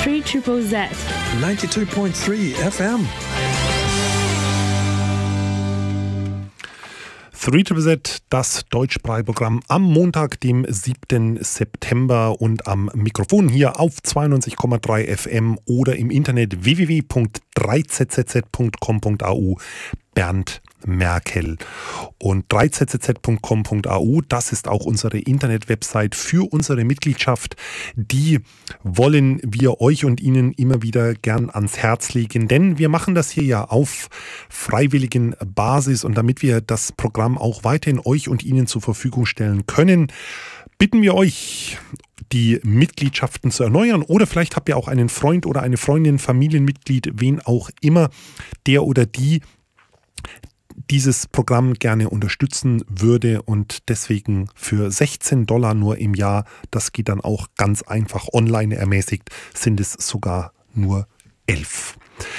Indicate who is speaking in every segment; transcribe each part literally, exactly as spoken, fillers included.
Speaker 1: three Triple Z.
Speaker 2: ninety-two point three F M.
Speaker 3: three Triple Z, das Deutschsprachprogramm am Montag, dem siebten September, und am Mikrofon hier auf zweiundneunzig Komma drei F M oder im Internet w w w punkt drei z z z punkt com punkt a u. Bernd Merkel. Und drei z z z punkt com punkt a u, das ist auch unsere Internetwebsite für unsere Mitgliedschaft. Die wollen wir euch und Ihnen immer wieder gern ans Herz legen, denn wir machen das hier ja auf freiwilligen Basis, und damit wir das Programm auch weiterhin euch und Ihnen zur Verfügung stellen können, bitten wir euch, die Mitgliedschaften zu erneuern, oder vielleicht habt ihr auch einen Freund oder eine Freundin, Familienmitglied, wen auch immer, der oder die dieses Programm gerne unterstützen würde, und deswegen für sechzehn Dollar nur im Jahr, das geht dann auch ganz einfach online ermäßigt, sind es sogar nur elf.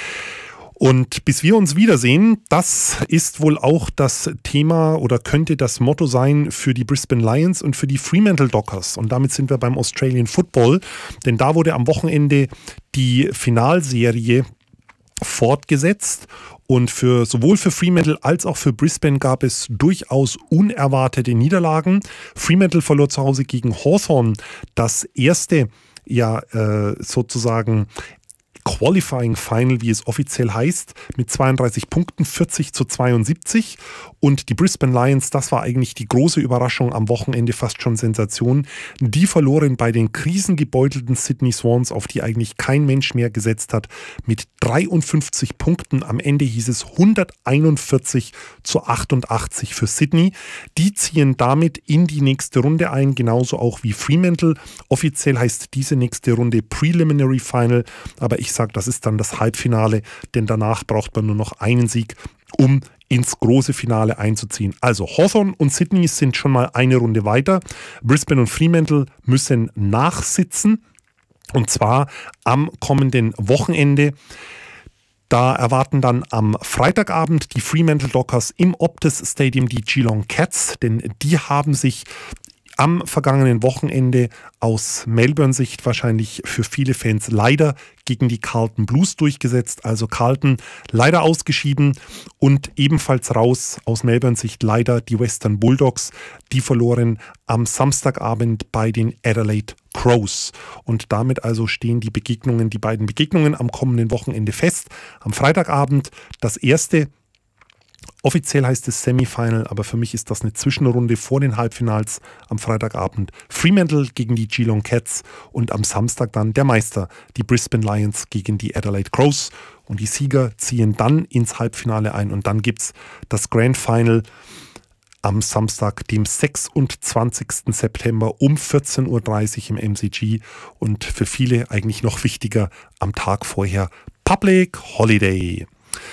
Speaker 3: Und bis wir uns wiedersehen, das ist wohl auch das Thema oder könnte das Motto sein für die Brisbane Lions und für die Fremantle Dockers. Und damit sind wir beim Australian Football, denn da wurde am Wochenende die Finalserie fortgesetzt. Und für, sowohl für Fremantle als auch für Brisbane gab es durchaus unerwartete Niederlagen. Fremantle verlor zu Hause gegen Hawthorn das erste, ja äh, sozusagen Qualifying Final, wie es offiziell heißt, mit zweiunddreißig Punkten, vierzig zu zweiundsiebzig. Und die Brisbane Lions, das war eigentlich die große Überraschung am Wochenende, fast schon Sensation. Die verloren bei den krisengebeutelten Sydney Swans, auf die eigentlich kein Mensch mehr gesetzt hat, mit dreiundfünfzig Punkten. Am Ende hieß es hunderteinundvierzig zu achtundachtzig für Sydney. Die ziehen damit in die nächste Runde ein, genauso auch wie Fremantle. Offiziell heißt diese nächste Runde Preliminary Final, aber ich sage, das ist dann das Halbfinale, denn danach braucht man nur noch einen Sieg, um ins große Finale einzuziehen. Also Hawthorn und Sydney sind schon mal eine Runde weiter. Brisbane und Fremantle müssen nachsitzen, und zwar am kommenden Wochenende. Da erwarten dann am Freitagabend die Fremantle Dockers im Optus Stadium die Geelong Cats, denn die haben sich am vergangenen Wochenende aus Melbourne-Sicht wahrscheinlich für viele Fans leider gegen die Carlton Blues durchgesetzt. Also Carlton leider ausgeschieden, und ebenfalls raus aus Melbourne-Sicht leider die Western Bulldogs. Die verloren am Samstagabend bei den Adelaide Crows. Und damit also stehen die Begegnungen, die beiden Begegnungen am kommenden Wochenende fest. Am Freitagabend das erste. Offiziell heißt es Semifinal, aber für mich ist das eine Zwischenrunde vor den Halbfinals. Am Freitagabend Fremantle gegen die Geelong Cats, und am Samstag dann der Meister, die Brisbane Lions gegen die Adelaide Crows. Und die Sieger ziehen dann ins Halbfinale ein, und dann gibt es das Grand Final am Samstag, dem sechsundzwanzigsten September um vierzehn Uhr dreißig im M C G, und für viele eigentlich noch wichtiger am Tag vorher Public Holiday.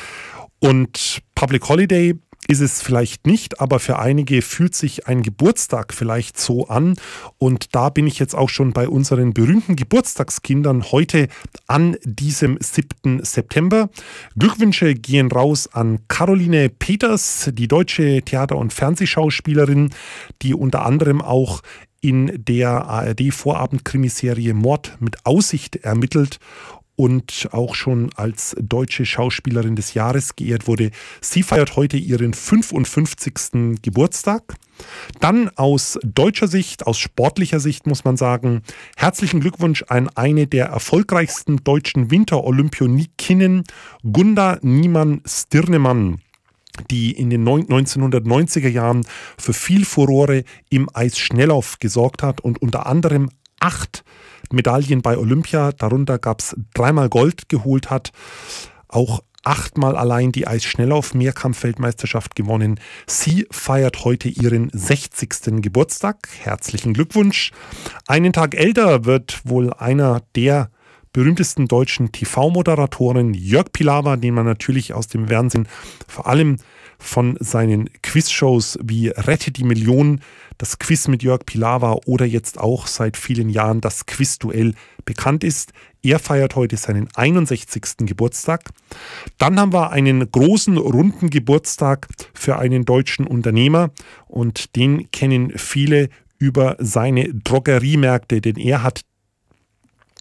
Speaker 3: Und Public Holiday ist es vielleicht nicht, aber für einige fühlt sich ein Geburtstag vielleicht so an. Und da bin ich jetzt auch schon bei unseren berühmten Geburtstagskindern heute an diesem siebten September. Glückwünsche gehen raus an Caroline Peters, die deutsche Theater- und Fernsehschauspielerin, die unter anderem auch in der A R D-Vorabend-Krimiserie Mord mit Aussicht ermittelt und auch schon als deutsche Schauspielerin des Jahres geehrt wurde. Sie feiert heute ihren fünfundfünfzigsten Geburtstag. Dann aus deutscher Sicht, aus sportlicher Sicht muss man sagen, herzlichen Glückwunsch an eine der erfolgreichsten deutschen Winterolympionikinnen, Gunda Niemann-Stirnemann, die in den neunzehnhundertneunziger Jahren für viel Furore im Eisschnelllauf gesorgt hat und unter anderem acht Medaillen bei Olympia, darunter gab es dreimal Gold, geholt hat, auch achtmal allein die Eisschnelllauf-Mehrkampf-Weltmeisterschaft gewonnen. Sie feiert heute ihren sechzigsten Geburtstag. Herzlichen Glückwunsch. Einen Tag älter wird wohl einer der berühmtesten deutschen T V-Moderatoren, Jörg Pilawa, den man natürlich aus dem Fernsehen vor allem von seinen Quizshows wie Rette die Million, das Quiz mit Jörg Pilawa oder jetzt auch seit vielen Jahren das Quizduell bekannt ist. Er feiert heute seinen einundsechzigsten Geburtstag. Dann haben wir einen großen, runden Geburtstag für einen deutschen Unternehmer, und den kennen viele über seine Drogeriemärkte, denn er hat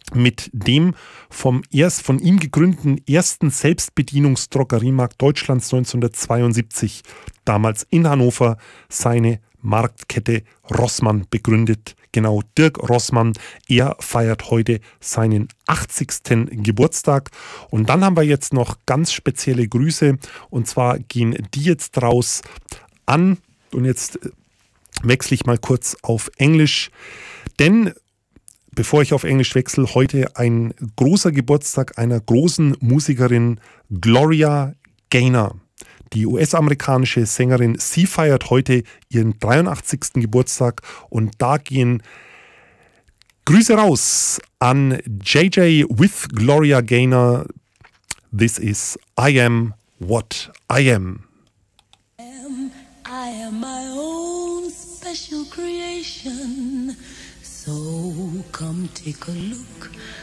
Speaker 3: mit dem vom erst von ihm gegründeten ersten Selbstbedienungsdrogeriemarkt Deutschlands neunzehnhundertzweiundsiebzig, damals in Hannover, seine Marktkette Rossmann begründet. Genau, Dirk Rossmann, er feiert heute seinen achtzigsten Geburtstag. Und dann haben wir jetzt noch ganz spezielle Grüße, und zwar gehen die jetzt raus an, und jetzt wechsle ich mal kurz auf Englisch, denn bevor ich auf Englisch wechsle, heute ein großer Geburtstag einer großen Musikerin, Gloria Gaynor. Die U S-amerikanische Sängerin, sie feiert heute ihren dreiundachtzigsten Geburtstag, und da gehen Grüße raus an J J with Gloria Gaynor. This is I Am What I Am.
Speaker 1: I am my own special creation. So come take a look